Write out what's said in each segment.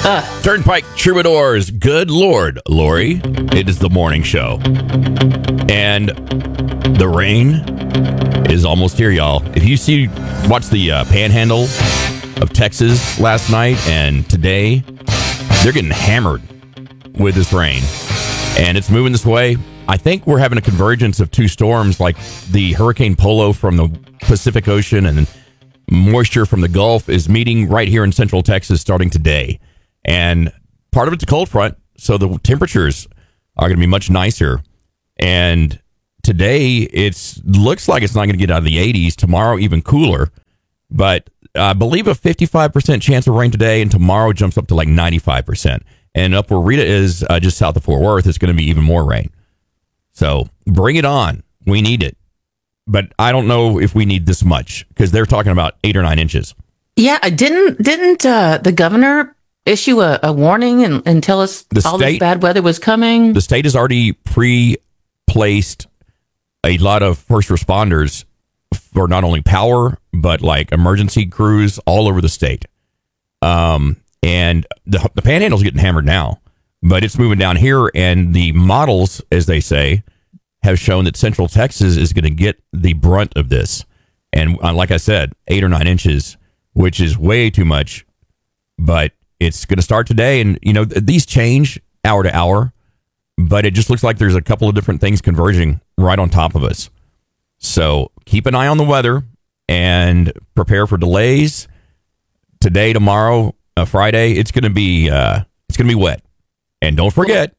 Turnpike Troubadours, good Lord, Lori. It is the morning show. And the rain is almost here, y'all. If you watch the panhandle of Texas last night and today, they're getting hammered with this rain. And it's moving this way. I think we're having a convergence of two storms, like the Hurricane Polo from the Pacific Ocean and moisture from the Gulf is meeting right here in central Texas starting today. And part of it's a cold front, so the temperatures are going to be much nicer. And today, it looks like it's not going to get out of the 80s. Tomorrow, even cooler. But I believe a 55% chance of rain today, and tomorrow jumps up to like 95%. And up where Rita is, just south of Fort Worth, it's going to be even more rain. So bring it on. We need it. But I don't know if we need this much, because they're talking about 8 or 9 inches. Yeah, didn't the governor issue a warning and tell us all this bad weather was coming? The state has already pre-placed a lot of first responders for not only power, but like emergency crews all over the state. And the panhandle's getting hammered now, but it's moving down here. And the models, as they say, have shown that Central Texas is going to get the brunt of this. And like I said, 8 or 9 inches, which is way too much, but it's going to start today. And, these change hour to hour, but it just looks like there's a couple of different things converging right on top of us. So keep an eye on the weather and prepare for delays today, tomorrow, Friday. It's going to be wet. And don't forget,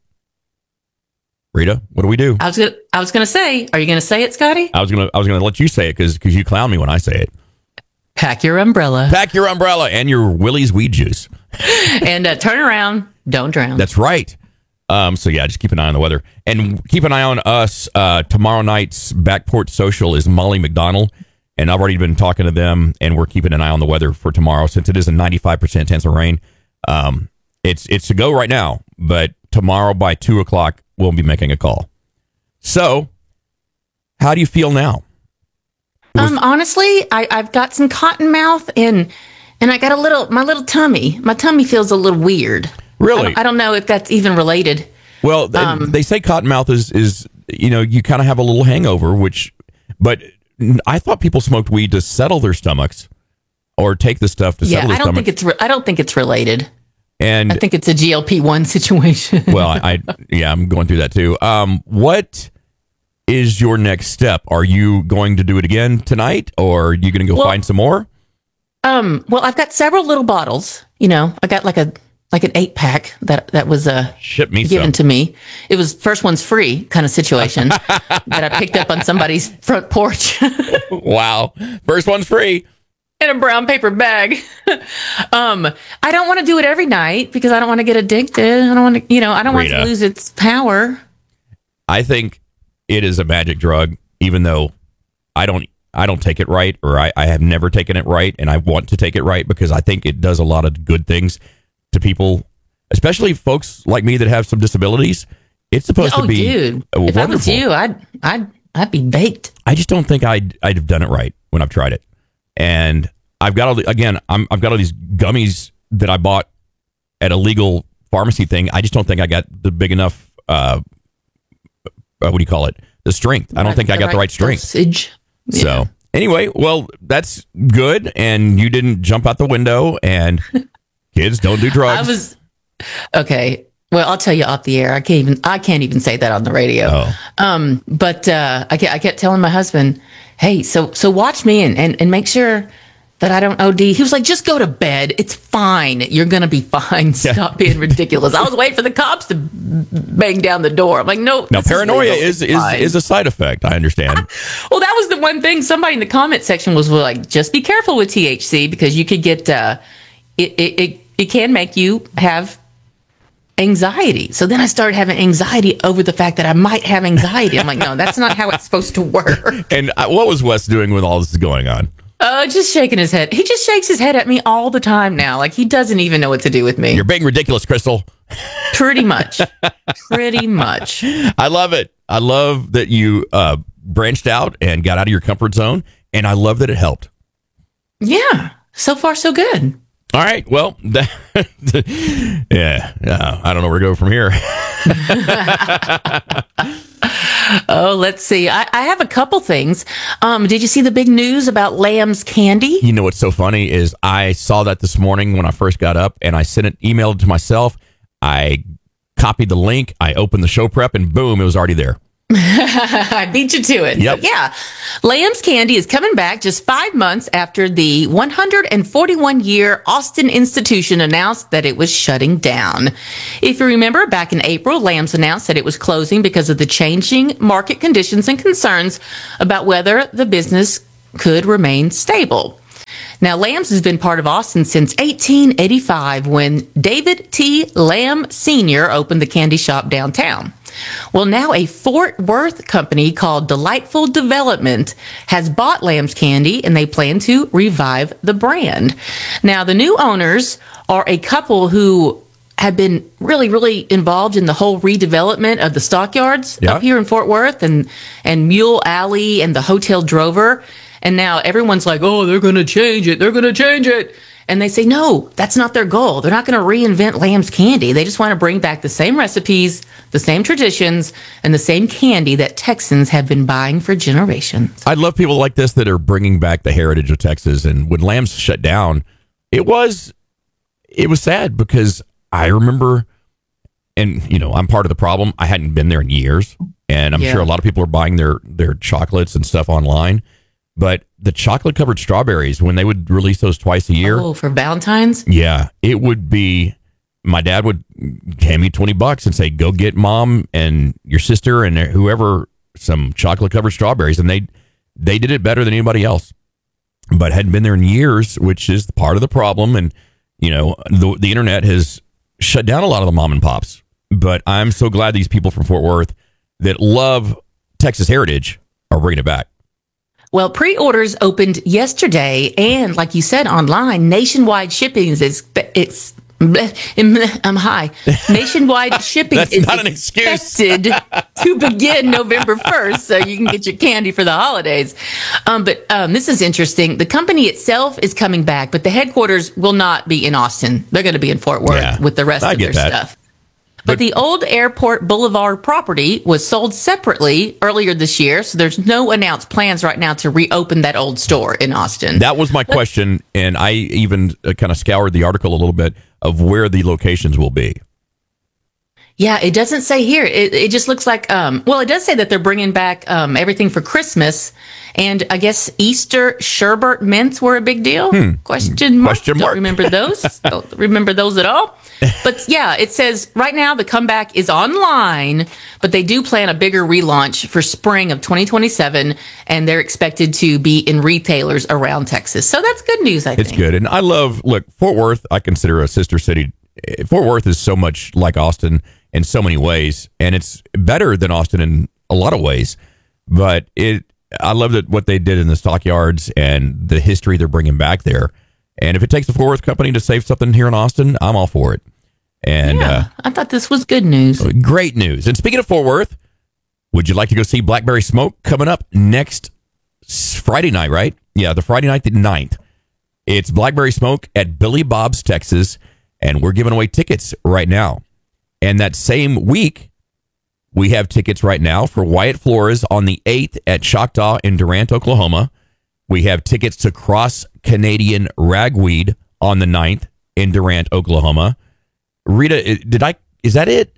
Rita, what do we do? I was going to say, are you going to say it, Scotty? I was going to let you say it because you clown me when I say it. Pack your umbrella. Pack your umbrella and your Willie's weed juice. And turn around. Don't drown. That's right. So yeah, just keep an eye on the weather and keep an eye on us. Tomorrow night's Backport Social is Molly McDonald, and I've already been talking to them, and we're keeping an eye on the weather for tomorrow since it is a 95% chance of rain. It's a go right now, but tomorrow by 2:00 we'll be making a call. So, how do you feel now? Honestly, I've got some cotton mouth and I got my little tummy. My tummy feels a little weird. Really? I don't know if that's even related. Well, they say cottonmouth is you kind of have a little hangover, but I thought people smoked weed to settle their stomachs or take the stuff to settle their stomach. I don't think it's related. And I think it's a GLP-1 situation. Well, I'm going through that too. What is your next step? Are you going to do it again tonight, or are you going to go find some more? Well, I've got several little bottles. I got like an 8-pack that was given to me. It was first one's free kind of situation that I picked up on somebody's front porch. Wow. First one's free. In a brown paper bag. I don't want to do it every night because I don't want to get addicted. I don't want to, I don't want to lose its power. I think it is a magic drug, even though I don't take it right, or I have never taken it right, and I want to take it right because I think it does a lot of good things to people, especially folks like me that have some disabilities. It's supposed to be wonderful. If I was you, I'd be baked. I just don't think I'd have done it right when I've tried it. And I've got I've got all these gummies that I bought at a legal pharmacy thing. I just don't think I got the big enough what do you call it? The strength. I don't think I got the right strength. Dosage. Yeah. So anyway, well, that's good. And you didn't jump out the window, and kids don't do drugs. Okay. Well, I'll tell you off the air. I can't even say that on the radio. Oh. But I kept telling my husband, hey, so watch me and make sure that I don't OD. He was like, just go to bed. It's fine. You're going to be fine. Stop being ridiculous. I was waiting for the cops to bang down the door. I'm like, no. Now, paranoia is a side effect. I understand. Well, that was the one thing somebody in the comment section was like, just be careful with THC because you could get, it can make you have anxiety. So then I started having anxiety over the fact that I might have anxiety. I'm like, no, that's not how it's supposed to work. And what was Wes doing when all this is going on? Just shaking his head. He just shakes his head at me all the time now. Like he doesn't even know what to do with me. You're being ridiculous, Crystal. Pretty much. Pretty much. I love it. I love that you branched out and got out of your comfort zone. And I love that it helped. Yeah. So far, so good. All right. Well, yeah. I don't know where to go from here. Oh, let's see. I have a couple things. Did you see the big news about Lamb's Candy? You know what's so funny is I saw that this morning when I first got up, and I sent it, emailed it to myself. I copied the link. I opened the show prep, and boom, it was already there. I beat you to it. Yep. So, yeah. Lamb's Candy is coming back just 5 months after the 141-year Austin institution announced that it was shutting down. If you remember, back in April, Lamb's announced that it was closing because of the changing market conditions and concerns about whether the business could remain stable. Now, Lamb's has been part of Austin since 1885 when David T. Lamb Sr. opened the candy shop downtown. Well, now a Fort Worth company called Delightful Development has bought Lamb's Candy, and they plan to revive the brand. Now, the new owners are a couple who have been really, really involved in the whole redevelopment of the stockyards up here in Fort Worth and Mule Alley and the Hotel Drover. And now everyone's like, oh, they're going to change it. They're going to change it. And they say, no, that's not their goal. They're not going to reinvent Lamb's Candy. They just want to bring back the same recipes, the same traditions, and the same candy that Texans have been buying for generations. I love people like this that are bringing back the heritage of Texas. And when Lamb's shut down, it was sad because I remember, and you know, I'm part of the problem. I hadn't been there in years, and I'm sure a lot of people are buying their chocolates and stuff online. But the chocolate covered strawberries, when they would release those twice a year. Oh, for Valentine's? Yeah, it would be, my dad would hand me $20 and say, go get mom and your sister and whoever some chocolate covered strawberries. And they did it better than anybody else, but hadn't been there in years, which is part of the problem. And, you know, the internet has shut down a lot of the mom and pops. But I'm so glad these people from Fort Worth that love Texas heritage are bringing it back. Well, pre-orders opened yesterday, and like you said, online, nationwide shipping I'm high. Nationwide shipping That's is not an excuse. expected to begin November 1st, so you can get your candy for the holidays. But this is interesting. The company itself is coming back, but the headquarters will not be in Austin. They're going to be in Fort Worth with the rest of their stuff. But the old Airport Boulevard property was sold separately earlier this year, so there's no announced plans right now to reopen that old store in Austin. That was my question, and I even kind of scoured the article a little bit of where the locations will be. Yeah, it doesn't say here. It just looks like, well, it does say that they're bringing back everything for Christmas. And I guess Easter sherbet mints were a big deal? Question mark. Don't remember those. Don't remember those at all. But yeah, it says right now the comeback is online, but they do plan a bigger relaunch for spring of 2027. And they're expected to be in retailers around Texas. So that's good news, I think. It's good. And I love, look, Fort Worth, I consider a sister city. Fort Worth is so much like Austin in so many ways, and it's better than Austin in a lot of ways. But I love that what they did in the stockyards and the history they're bringing back there. And if it takes the Fort Worth company to save something here in Austin, I'm all for it. And I thought this was good news. Great news. And speaking of Fort Worth, would you like to go see Blackberry Smoke coming up next Friday night, right? Yeah, the Friday night, the 9th. It's Blackberry Smoke at Billy Bob's, Texas, and we're giving away tickets right now. And that same week, we have tickets right now for Wyatt Flores on the 8th at Choctaw in Durant, Oklahoma. We have tickets to Cross Canadian Ragweed on the 9th in Durant, Oklahoma. Rita, is that it?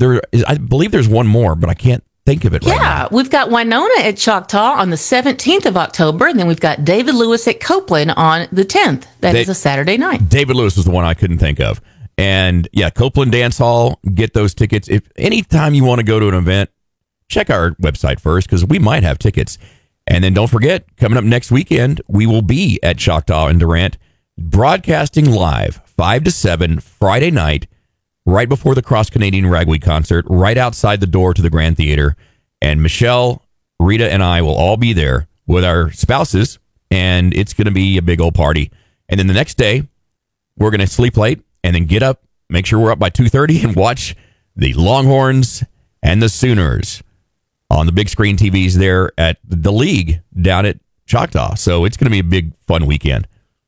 I believe there's one more, but I can't think of it right now. Yeah, we've got Winona at Choctaw on the 17th of October, and then we've got David Lewis at Copeland on the 10th. That is a Saturday night. David Lewis was the one I couldn't think of. And yeah, Copeland Dance Hall, get those tickets. If anytime you want to go to an event, check our website first because we might have tickets. And then don't forget, coming up next weekend, we will be at Choctaw and Durant, broadcasting live 5 to 7 Friday night, right before the Cross Canadian Ragweed concert, right outside the door to the Grand Theater. And Michelle, Rita, and I will all be there with our spouses, and it's going to be a big old party. And then the next day, we're going to sleep late. And then get up, make sure we're up by 2:30 and watch the Longhorns and the Sooners on the big screen TVs there at the League down at Choctaw. So it's going to be a big, fun weekend.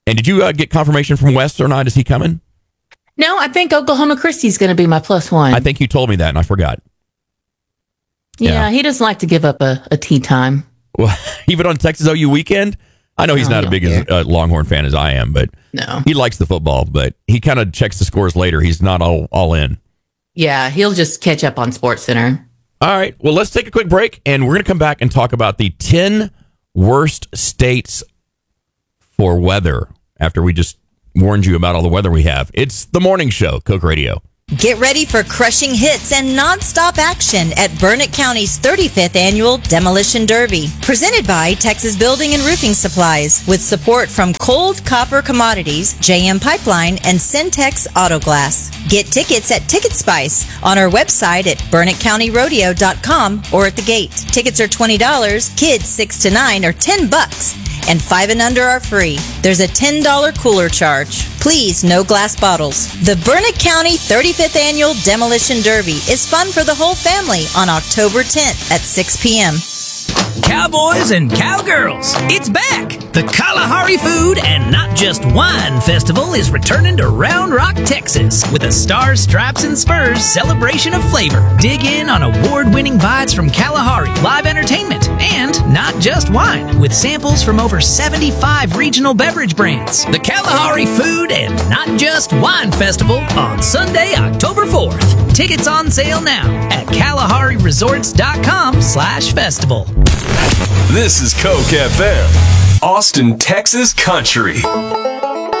And did you get confirmation from Wes or not? Is he coming? No, I think Oklahoma Christie's going to be my +1. I think you told me that, and I forgot. Yeah, he doesn't like to give up a tea time. Well, even on Texas OU weekend? I know he's not as big a Longhorn fan as I am, but no, he likes the football, but he kind of checks the scores later. He's not all in. Yeah, he'll just catch up on SportsCenter. All right. Well, let's take a quick break, and we're going to come back and talk about the 10 worst states for weather after we just warned you about all the weather we have. It's the morning show, Coke Radio. Get ready for crushing hits and nonstop action at Burnett County's 35th Annual Demolition Derby. Presented by Texas Building and Roofing Supplies, with support from Cold Copper Commodities, JM Pipeline, and Syntex Auto Glass. Get tickets at Ticket Spice on our website at BurnettCountyRodeo.com or at the gate. Tickets are $20, kids 6 to 9 are $10, and 5 and under are free. There's a $10 cooler charge. Please, no glass bottles. The Burnett County 35th Annual Demolition Derby is fun for the whole family on October 10th at 6 p.m. Cowboys and cowgirls, it's back! The Kalahari Food and Not Just Wine Festival is returning to Round Rock, Texas with a Stars, Stripes, and Spurs celebration of flavor. Dig in on award-winning bites from Kalahari, live entertainment, and Not Just Wine with samples from over 75 regional beverage brands. The Kalahari Food and Not Just Wine Festival on Sunday, October 4th. Tickets on sale now at KalahariResorts.com/festival. This is Coke FM, Austin, Texas country.